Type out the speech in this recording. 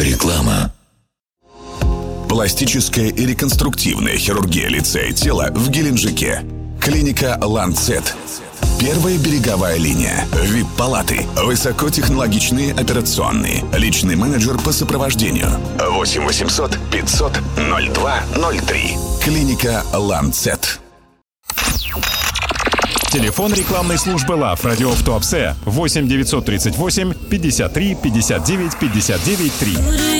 Реклама. Пластическая и реконструктивная хирургия лица и тела в Геленджике. Клиника «Ланцет». Первая береговая линия. ВИП-палаты. Высокотехнологичные операционные. Личный менеджер по сопровождению. 8 800 500 0203. Клиника «Ланцет». Телефон рекламной службы ЛАФ «Радио в Туапсе» 8 938 53 59 59 3.